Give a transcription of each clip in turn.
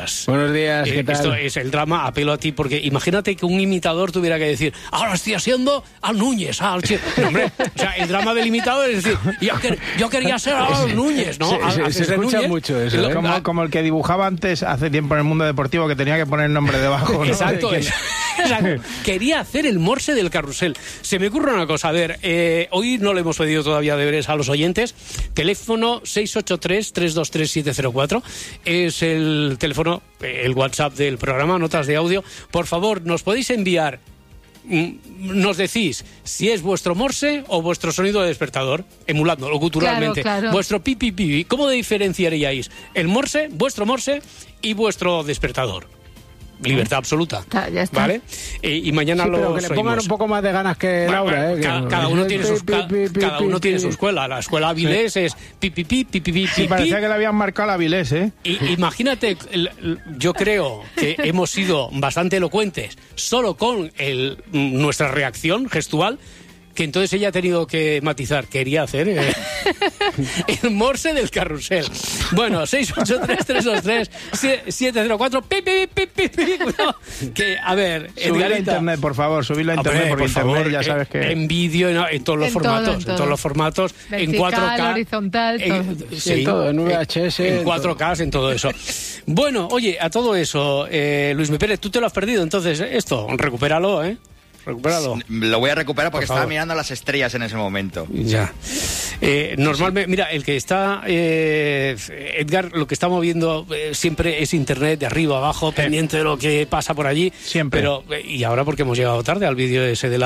días. Buenos días, ¿qué tal? Esto es el drama, apelo a ti, porque imagínate que un imitador tuviera que decir, ahora estoy haciendo al Núñez, no, hombre, o sea, el drama del imitador es decir, yo quería ser al Núñez, ¿no? Se escucha Núñez, mucho eso, ¿eh? Como el que dibujaba antes, hace tiempo en el mundo deportivo, que tenía que poner el nombre debajo, ¿no? Exacto, quería hacer el morse del carrusel. Se me ocurre una cosa, a ver, hoy no le hemos pedido todavía deberes a los oyentes. Teléfono 683-323-704 es el teléfono, el WhatsApp del programa, notas de audio. Por favor, nos podéis enviar, nos decís si es vuestro morse o vuestro sonido de despertador, emulándolo culturalmente. Claro. Vuestro pipi pipi. ¿Cómo diferenciaríais el morse, vuestro morse y vuestro despertador? Libertad absoluta. Ya está. ¿Vale? Y mañana pero lo que le pongan un poco más de ganas que Laura, Cada uno tiene su escuela. La escuela Avilés es pipi. Sí, parecía que le habían marcado la Avilés, ¿eh? Imagínate, yo creo que hemos sido bastante elocuentes solo con nuestra reacción gestual, que entonces ella ha tenido que matizar. Quería hacer el morse del carrusel. Bueno, 683-323-704. Cuidado. Que, a ver, subirlo a internet, por favor, subirlo a internet, porque internet favor, ya sabes que... En vídeo, en todos los formatos. En todos los formatos. Vertical, en 4K. horizontal, todo. Sí, en todo, en VHS. En 4K, en todo eso. Bueno, oye, a todo eso, Luis Mi Pérez, tú te lo has perdido, entonces esto, recupéralo, ¿eh? Recuperado. Lo voy a recuperar porque Por favor. estaba mirando las estrellas en ese momento. Ya. Normalmente, mira, el que está, Edgar, lo que está moviendo siempre es internet, de arriba abajo, pendiente de lo que pasa por allí. Siempre. Pero, y ahora porque hemos llegado tarde al vídeo ese del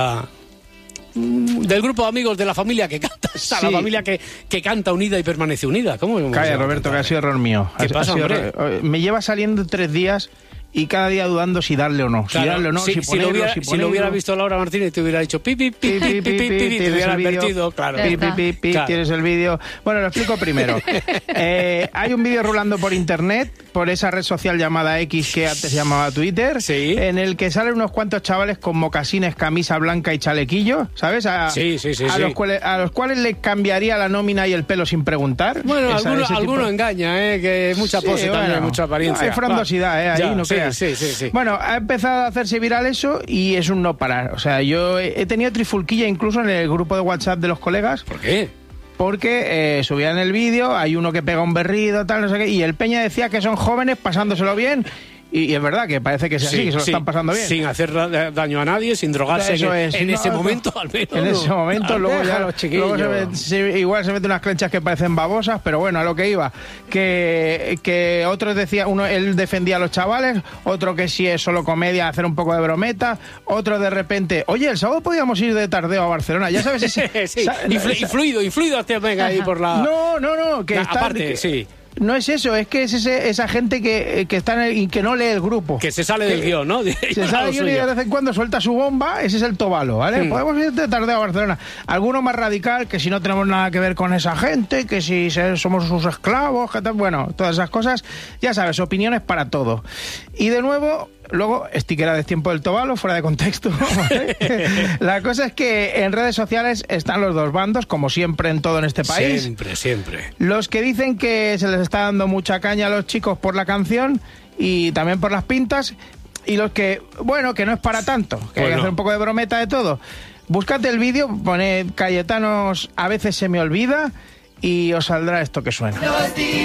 grupo de amigos de la familia que canta, la familia que canta unida y permanece unida. ¿Cómo hemos Calla, llegado Roberto, que tarde? ha sido error mío. ¿Qué pasa, hombre? Me lleva saliendo 3 días y cada día dudando si darle o no. Claro, si darle o no, si ponerlo, si lo hubiera visto Laura Martínez, te hubiera dicho pipi, te hubiera advertido, claro. Claro. Tienes el vídeo. Bueno, lo explico primero. Hay un vídeo rulando por internet, por esa red social llamada X, que antes se llamaba Twitter, en el que salen unos cuantos chavales con mocasines, camisa blanca y chalequillo, ¿sabes? A los cuales les cambiaría la nómina y el pelo sin preguntar. Bueno, alguno engaña, que mucha pose también, mucha apariencia. Hay frondosidad, ahí, no creas. Sí. Bueno, ha empezado a hacerse viral eso y es un no parar. O sea, yo he tenido trifulquilla incluso en el grupo de WhatsApp de los colegas. ¿Por qué? Porque subían el vídeo, hay uno que pega un berrido, tal, no sé qué, y el Peña decía que son jóvenes pasándoselo bien. Y es verdad que parece que es así, que se lo están pasando bien. Sin hacer daño a nadie, sin drogarse en ese momento, al menos. En ese momento, luego ya los chiquillos. Igual se mete unas clenchas que parecen babosas, pero bueno, a lo que iba. Que otros decía, él defendía a los chavales, otro que si es solo comedia, hacer un poco de brometa, otro de repente, oye, el sábado podíamos ir de tardeo a Barcelona, ya sabes ese... Influido hasta venga ahí por la... No, que está... Aparte, sí. No es eso, es que es esa gente que está y que no lee el grupo. Que se sale del guión, ¿no? Se sale del guión y de vez en cuando suelta su bomba, ese es el tobalo, ¿vale? Podemos ir de tardeo a Barcelona. Alguno más radical, que si no tenemos nada que ver con esa gente, que si somos sus esclavos, que tal, bueno, todas esas cosas, ya sabes, opiniones para todo. Y de nuevo... Luego, stickera de tiempo del tobalo, fuera de contexto. ¿Vale? La cosa es que en redes sociales están los dos bandos, como siempre en todo en este país. Siempre. Los que dicen que se les está dando mucha caña a los chicos por la canción y también por las pintas. Y los que, bueno, que no es para tanto, que hay que hacer un poco de brometa de todo. Búscate el vídeo, poned Cayetanos, a veces se me olvida, y os saldrá esto que suena.